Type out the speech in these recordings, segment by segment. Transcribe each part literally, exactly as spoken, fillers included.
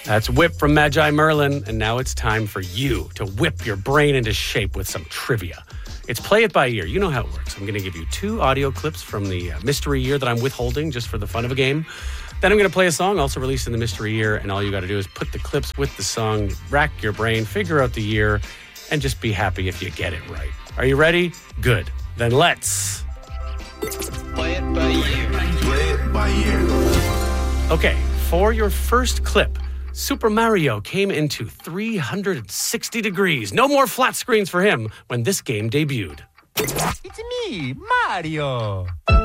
That's Whip from Magi Merlin, and now it's time for you to whip your brain into shape with some trivia. It's play it by ear. You know how it works. I'm going to give you two audio clips from the uh, mystery year that I'm withholding just for the fun of a game. Then I'm going to play a song also released in the mystery year, and all you got to do is put the clips with the song, rack your brain, figure out the year, and just be happy if you get it right. Are you ready? Good. Then let's play it by ear. Play it by ear. Okay, for your first clip, Super Mario came into three hundred sixty degrees. No more flat screens for him when this game debuted. It's me, Mario.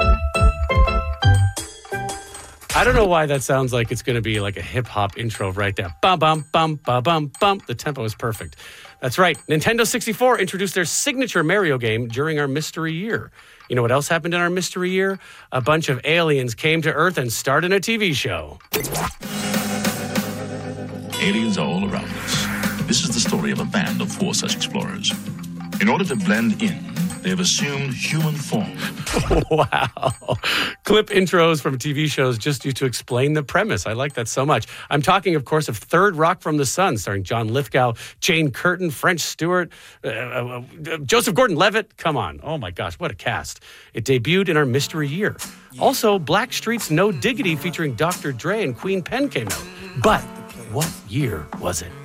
I don't know why that sounds like it's going to be like a hip-hop intro right there. Bum, bum, bum, bum, bum, bum. The tempo is perfect. That's right. Nintendo sixty-four introduced their signature Mario game during our mystery year. You know what else happened in our mystery year? A bunch of aliens came to Earth and starred in a T V show. Aliens are all around us. This is the story of a band of four such explorers. In order to blend in, they have assumed human form. Wow. Clip intros from T V shows just used to explain the premise. I like that so much. I'm talking, of course, of Third Rock from the Sun, starring John Lithgow, Jane Curtin, French Stewart, uh, uh, uh, Joseph Gordon-Levitt. Come on. Oh, my gosh, what a cast. It debuted in our mystery year. Also, Blackstreet's No Diggity featuring Doctor Dre and Queen Pen came out. But what year was it?